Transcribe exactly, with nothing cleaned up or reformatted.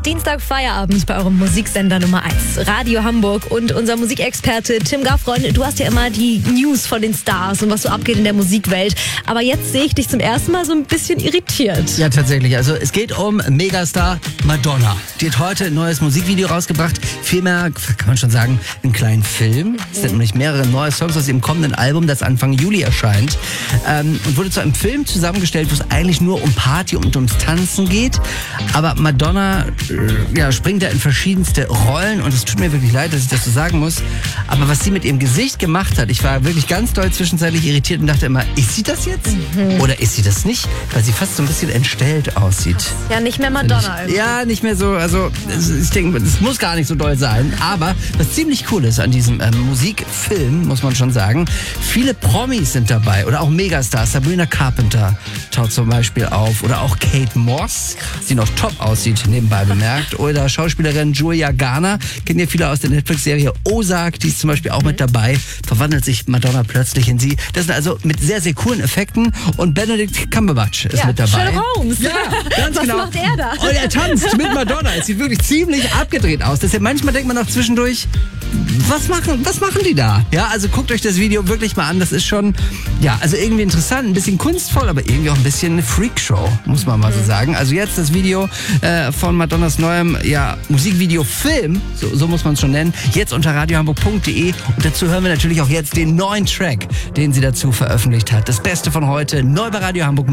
Dienstag Feierabend bei eurem Musiksender Nummer eins, Radio Hamburg. Und unser Musikexperte Tim Gaffron, du hast ja immer die News von den Stars und was so abgeht in der Musikwelt. Aber jetzt sehe ich dich zum ersten Mal so ein bisschen irritiert. Ja, tatsächlich. Also es geht um Megastar Madonna. Die hat heute ein neues Musikvideo rausgebracht. Vielmehr, kann man schon sagen, einen kleinen Film. Es sind nämlich mehrere neue Songs aus ihrem kommenden Album, das Anfang Juli erscheint. Ähm, und wurde zu einem Film zusammengestellt, wo es eigentlich nur um Party und ums Tanzen geht. Aber Madonna äh, ja, springt da in verschiedenste Rollen und es tut mir wirklich leid, dass ich das so sagen muss. Aber was sie mit ihrem Gesicht gemacht hat, ich war wirklich ganz doll zwischenzeitlich irritiert und dachte immer, ist sie das jetzt? Mhm. Oder ist sie das nicht? Weil sie fast so ein bisschen entstellt aussieht. Ja, nicht mehr Madonna. Ich, ja, nicht mehr so, also ich denke, es muss gar nicht so doll sein. Aber was ziemlich cool ist an diesem ähm, Musikfilm, muss man schon sagen, viele Promis sind dabei oder auch Megastars. Sabrina Carpenter taucht zum Beispiel auf oder auch Kate Moss, die noch top aussieht, nebenbei bemerkt. Oder Schauspielerin Julia Garner, kennen ja viele aus der Netflix-Serie Ozark, die ist zum Beispiel auch mit dabei. Verwandelt sich Madonna plötzlich in sie. Das sind also mit sehr, sehr coolen Effekten. Und Benedict Cumberbatch ist ja, mit dabei. Sherlock Holmes. Ja, ganz Was genau. macht er da? Und er tanzt mit Madonna. Es sieht wirklich ziemlich abgedreht aus. Deshalb manchmal denkt man auch zwischendurch, was machen, was machen die da? Ja, also guckt euch das Video wirklich mal an. Das ist schon, ja, also irgendwie interessant, ein bisschen kunstvoll, aber irgendwie auch ein bisschen eine Freakshow, muss man mal so sagen. Also jetzt das Video äh, von Madonnas neuem, ja, Musikvideo-Film, so, so muss man es schon nennen, jetzt unter radiohamburg punkt de. Und dazu hören wir natürlich auch jetzt den neuen Track, den sie dazu veröffentlicht hat. Das Beste von heute, neu bei Radio Hamburg.